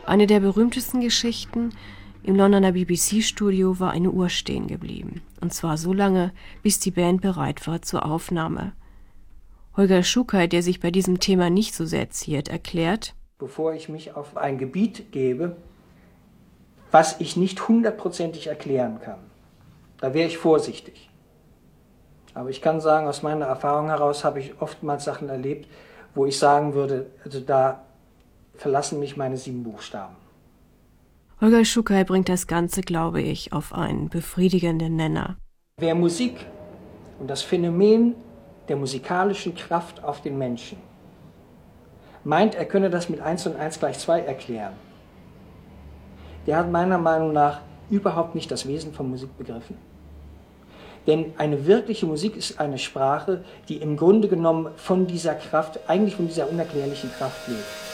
Eine der berühmtesten Geschichten im Londoner BBC-Studio war eine Uhr stehen geblieben. Und zwar so lange, bis die Band bereit war zur Aufnahme. Holger Schuckey, der sich bei diesem Thema nicht so sehr ziert, erklärt: Bevor ich mich auf ein Gebiet gebe, was ich nicht hundertprozentig erklären kann, da wäre ich vorsichtig. Aber ich kann sagen, aus meiner Erfahrung heraus habe ich oftmals Sachen erlebt, wo ich sagen würde, also da verlassen mich meine 7 Buchstaben. Holger Schuckey bringt das Ganze, glaube ich, auf einen befriedigenden Nenner. Wer Musik und das Phänomen der musikalischen Kraft auf den Menschen meint, er könne das mit 1 und 1 gleich 2 erklären, der hat meiner Meinung nach überhaupt nicht das Wesen von Musik begriffen. Denn eine wirkliche Musik ist eine Sprache, die im Grunde genommen von dieser Kraft, eigentlich von dieser unerklärlichen Kraft lebt.